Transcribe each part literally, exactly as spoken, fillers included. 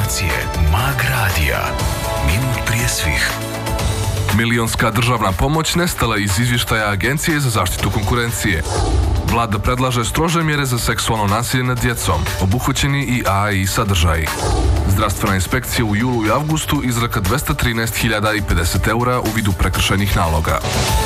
informacije. Mag radija. Minut prije svih. Milionska državna pomoć nestala iz izvještaja Agencije za zaštitu konkurencije. Vlada predlaže strože mjere za seksualno nasilje nad djecom, obuhvaćeni i A I sadržaji. Zdravstvena inspekcija u julu i avgustu izreka dvesta trinaest hiljada pedeset eura u vidu prekršajnih naloga.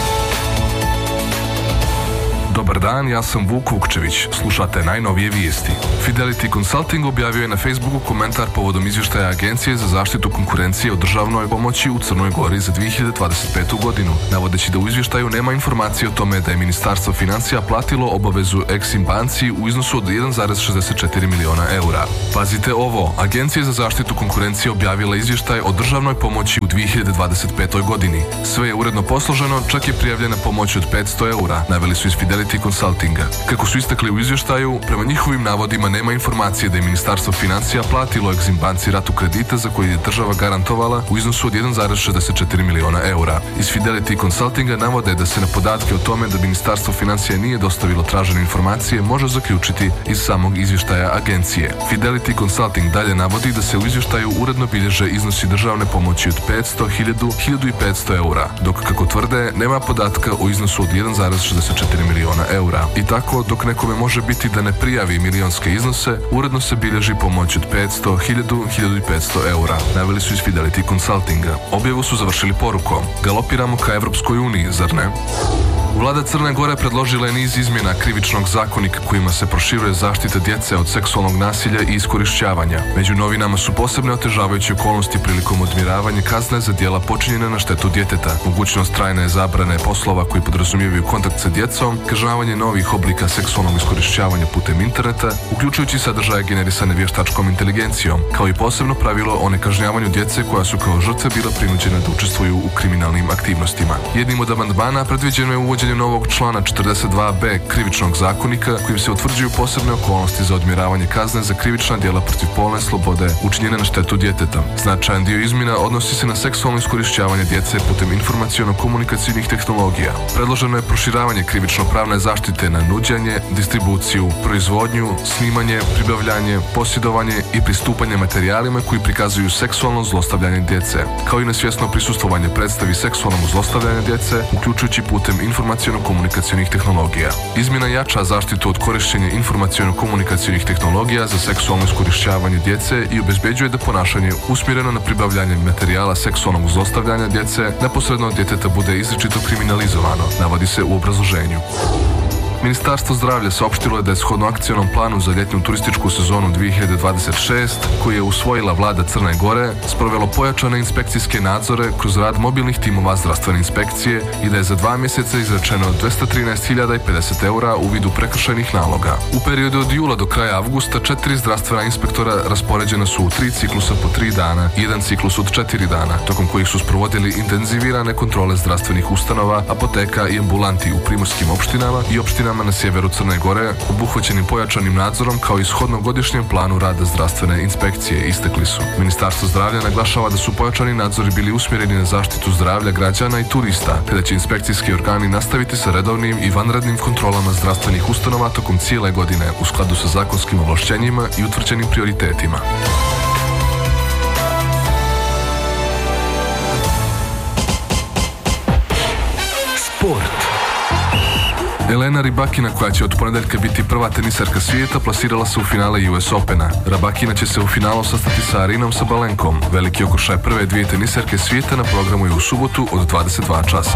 Dobar dan, ja sam Vuk Vukčević. Slušate najnovije vijesti. Fidelity Consulting objavio je na Facebooku komentar povodom izvještaja Agencije za zaštitu konkurencije o državnoj pomoći u Crnoj Gori za dvije hiljade dvadeset petu. godinu, navodeći da u izvještaju nema informacije o tome da je Ministarstvo financija platilo obavezu Exim banci u iznosu od jedan zarez šezdeset četiri miliona eura. Pazite ovo, Agencija za zaštitu konkurencije objavila izvještaj o državnoj pomoći u dvije hiljade dvadeset petoj. godini. Sve je uredno posloženo, čak je prijavljena pomoć od petsto eura, naveli su iz Fidelity Consultinga. Kako su istakli u izvještaju, prema njihovim navodima nema informacije da je Ministarstvo financija platilo Exim banci ratu kredita za koji je država garantovala u iznosu od jedan zarez šezdeset četiri miliona eura. Iz Fidelity Consultinga navode da se na podatke o tome da Ministarstvo financija nije dostavilo tražene informacije može zaključiti iz samog izvještaja agencije. Fidelity Consulting dalje navodi da se u izvještaju uredno bilježe iznosi državne pomoći od petsto, hiljadu, hiljadu petsto eura, dok kako tvrde nema podatka o iznosu od jedan zarez šezdeset četiri miliona eura. I tako, dok nekome može biti da ne prijavi milionske iznose, uredno se bilježi pomoć od petsto, hiljadu, hiljadu petsto eura, naveli su iz Fidelity Consultinga. Objavu su završili porukom: galopiramo ka Evropskoj uniji, zar ne? Vlada Crne Gore predložila je niz izmjena krivičnog zakonika kojima se proširuje zaštita djece od seksualnog nasilja i iskorišćavanja. Među novinama su posebne otežavajuće okolnosti prilikom odmjeravanja kazne za djela počinjene na štetu djeteta, mogućnost trajne zabrane poslova koji podrazumijevaju kontakt sa djecom, kažnjavanje novih oblika seksualnog iskorišćavanja putem interneta, uključujući sadržaje generisane vještačkom inteligencijom, kao i posebno pravilo o nekažnjavanju djece koja su kao žrtve bila prinuđena da učestvuju u kriminalnim aktivnostima. Jednim od amandmana predviđeno je uvođenje novog člana četrdeset dva b krivičnog zakonika kojim se utvrđuju posebne okolnosti za odmjeravanje kazne za krivična djela protiv polne slobode učinjene na štetu djeteta. Značajan dio izmjena odnosi se na seksualno iskorišćavanje djece putem informaciono-komunikacijnih tehnologija. Predloženo je proširavanje krivično-pravne zaštite na nuđenje, distribuciju, proizvodnju, snimanje, pribavljanje, posjedovanje i pristupanje materijalima koji prikazuju seksualno zlostavljanje djece, kao i na svjesno prisustvovanje predstavi seksualnog zlostavljanja djece, uključujući putem informaciono-komunikacijnih tehnologija. Izmjena jača zaštitu od korištenja informaciono-komunikacijnih tehnologija za seksualno iskorišćavanje djece i obezbeđuje da ponašanje usmjereno na pribavljanje materijala seksualnog zlostavljanja djece neposredno od djeteta bude izričito kriminalizovano, navodi se u obrazloženju. Ministarstvo zdravlja saopštilo je da je shodno akcionom planu za ljetnu turističku sezonu dvije hiljade dvadeset šeste, koju je usvojila vlada Crne Gore, sprovelo pojačane inspekcijske nadzore kroz rad mobilnih timova zdravstvene inspekcije i da je za dva mjeseca izrečeno dvesta trinaest hiljada pedeset eura u vidu prekršajnih naloga. U periodu od jula do kraja avgusta četiri zdravstvena inspektora raspoređena su u tri ciklusa po tri dana i jedan ciklus od četiri dana, tokom kojih su sprovodili intenzivirane kontrole zdravstvenih ustanova, apoteka i ambulanti u primorskim opštinama i opštinama na sjeveru Crne Gore, obuhvaćenim pojačanim nadzorom kao i shodno godišnjem planu rada zdravstvene inspekcije, istakli su. Ministarstvo zdravlja naglašava da su pojačani nadzori bili usmjereni na zaštitu zdravlja građana i turista, te da će inspekcijski organi nastaviti sa redovnim i vanrednim kontrolama zdravstvenih ustanova tokom cijele godine u skladu sa zakonskim ovlašćenjima i utvrđenim prioritetima. Sport. Elena Rybakina, koja će od ponedjeljka biti prva tenisarka svijeta, plasirala se u finale U S Opena. Rybakina će se u finalu sastati sa Arinom Sabalenkom. Veliki okršaj prve dvije tenisarke svijeta na programu je u subotu od dvadeset dva časa.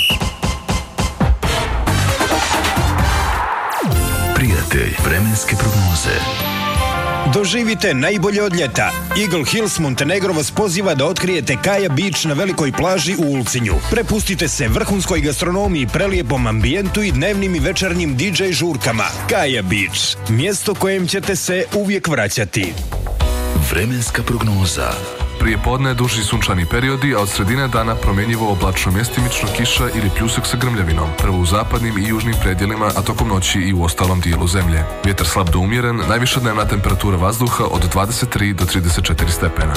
Prijatelj vremenske prognoze. Doživite najbolje od ljeta. Eagle Hills Montenegro vas poziva da otkrijete Kaja Beach na velikoj plaži u Ulcinju. Prepustite se vrhunskoj gastronomiji, prelijepom ambijentu i dnevnim i večernjim D J žurkama. Kaja Beach, mjesto kojem ćete se uvijek vraćati. Vremenska prognoza. Prije podne duži sunčani periodi, a od sredine dana promjenjivo oblačno, mjestimično kiša ili pljusak sa grmljavinom, prvo u zapadnim i južnim predjelima, a tokom noći i u ostalom dijelu zemlje. Vjetar slab do umjeren, najviša dnevna temperatura vazduha od dvadeset tri do trideset četiri stepena.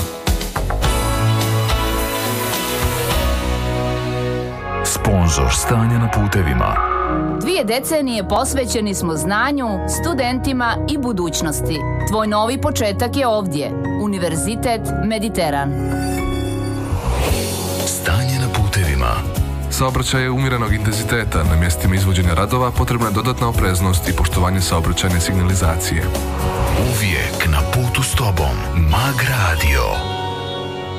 Sponzor stanja na putevima. Dvije decenije posvećeni smo znanju, studentima i budućnosti. Tvoj novi početak je ovdje. Univerzitet Mediteran. Stanje na putevima. Saobraćaj je umjerenog intenziteta. Na mjestima izvođenja radova potrebna je dodatna opreznost i poštovanje saobraćajne signalizacije. Uvijek na putu s tobom. Mag Radio.